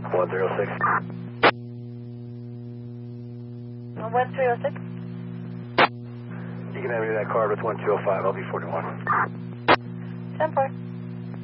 106. 1306. You can have me that card with 1205. I'll be 41. 10-4.